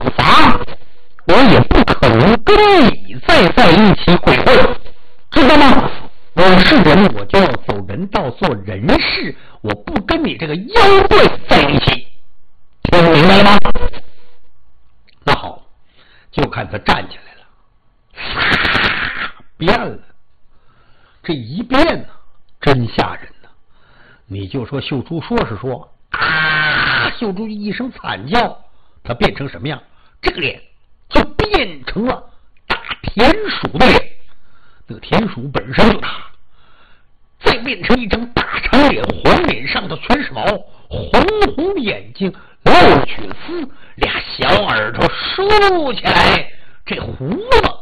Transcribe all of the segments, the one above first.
法，我也不可能跟你再在一起鬼混，知道吗？我是人，我就要走人道，做人事，我不跟你这个妖怪在一起，听明白了吗？那好，就看他站起来了，变了，这一变呢，真吓人呢。你就说秀珠说是说啊，秀珠一声惨叫，他变成什么样？这个脸就变成了大田鼠的脸，那个田鼠本身就大，再变成一张大长脸，黄脸上头全是毛，红红眼睛，露血丝，俩小耳朵竖起来，这胡子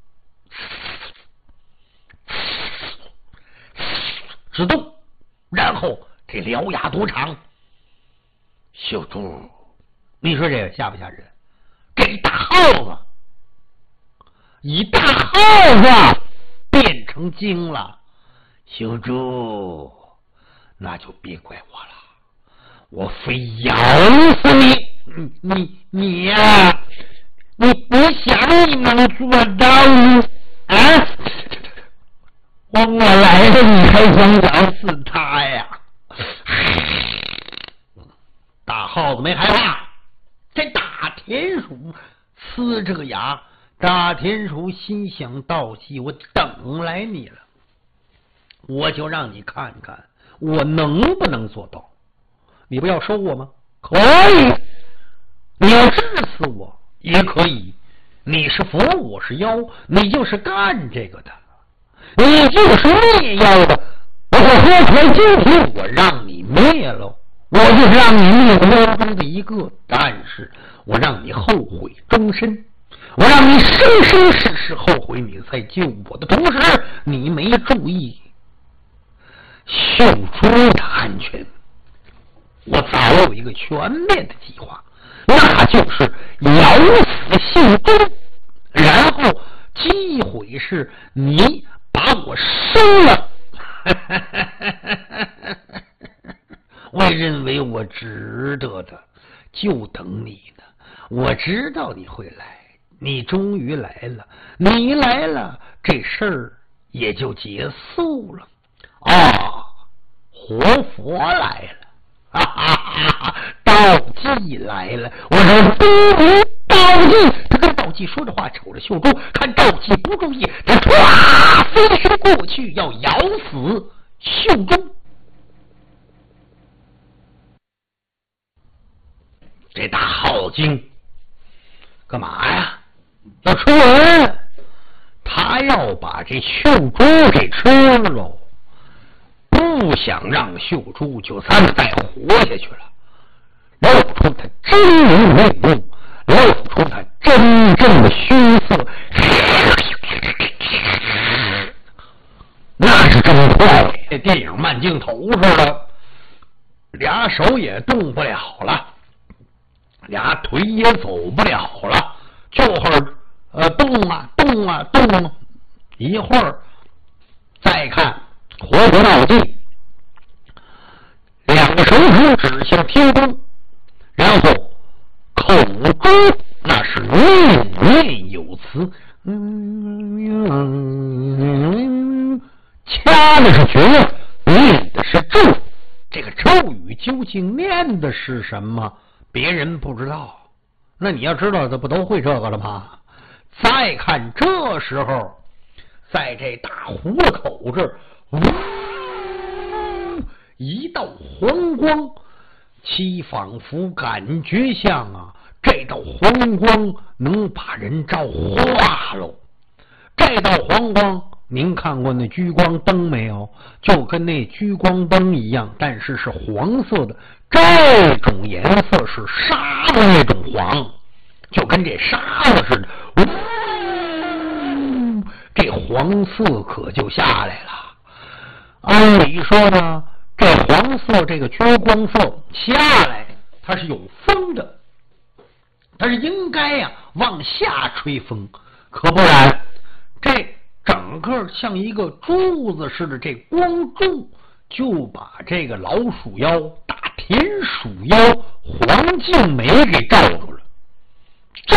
直动，然后这獠牙多长。秀珠，你说这个吓不吓人？这一大耗子，一大耗子变成精了。秀珠，那就别怪我了，我非咬死你！你呀，你想你能做到啊？我来了，你还想咬死他呀？大耗子没害怕，这大田鼠呲着个牙，大田鼠心想道气，我等来你了，我就让你看看我能不能做到。你不要收我吗？可以，你要治死我也可以，你是佛我是妖，你就是干这个的，你就是灭妖的，我喝出来今天我让你灭了，我就是让你灭妖中的一个，但是我让你后悔终身，我让你生生世世后悔你在救我的同时，你没注意秀珠的安全。我早有一个全面的计划，那就是咬死秀珠，然后机会是你把我收了。我认为我值得的，就等你呢。我知道你会来，你终于来了，你来了，这事儿也就结束了。啊，活佛来了，哈哈哈！道济来了，我说不如道济。他跟道济说着话，瞅着秀珠，看道济不注意，他唰飞身过去要咬死秀珠。这大耗精干嘛呀？要吃人，他要把这秀珠给吃喽，不想让秀珠就这么再活下去了，露出他真人面目，露出他真正的虚色，那是真快，这电影慢镜头似的，俩手也动不了了，俩腿也走不了了，就会动啊，一会儿再看活佛道济，两个手指指向天空，然后口中那是念念有词，掐的是诀，念的是咒。这个咒语究竟念的是什么？别人不知道，那你要知道，这不都会这个了吗？再看这时候，在这大葫芦口这儿，一道黄光，其仿佛感觉像啊，这道黄光能把人照化喽。这道黄光，您看过那聚光灯没有？就跟那聚光灯一样，但是是黄色的。这种颜色是沙子那种黄，就跟这沙子似的。这黄色可就下来了。按理说呢，这黄色这个聚光色下来，它是有风的，它是应该呀往下吹风，可不然，这整个像一个柱子似的，这光柱就把这个老鼠妖、大田鼠妖黄静梅给罩住了。